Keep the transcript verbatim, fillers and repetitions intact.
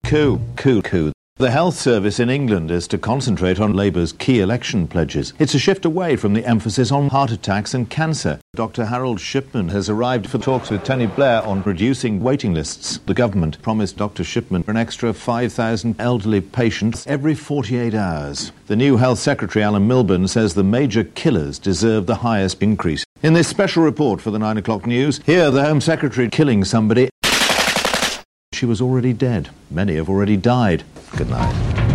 Coup, coup, coup. The health service in England is to concentrate on Labour's key election pledges. It's a shift away from the emphasis on heart attacks and cancer. Doctor Harold Shipman has arrived for talks with Tony Blair on reducing waiting lists. The government promised Doctor Shipman an extra five thousand elderly patients every forty-eight hours. The new Health Secretary, Alan Milburn, says the major killers deserve the highest increase. In this special report for the nine o'clock news, here the Home Secretary killing somebody. She was already dead. Many have already died. Good night.